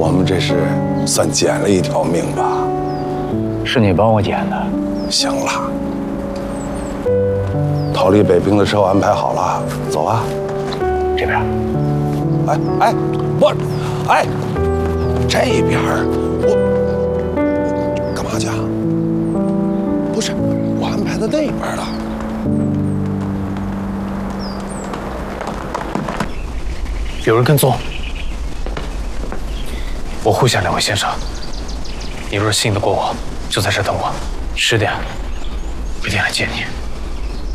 我们这是算捡了一条命吧？ 是你帮我捡的。 行了，逃离北平的车我安排好了，走啊。 这边。 哎，我，哎，这边我干嘛去啊？不是，我安排在那边了。 有人跟踪，我会下两位先生。你若是信得过我，就在这等我，10点，我一定来接你。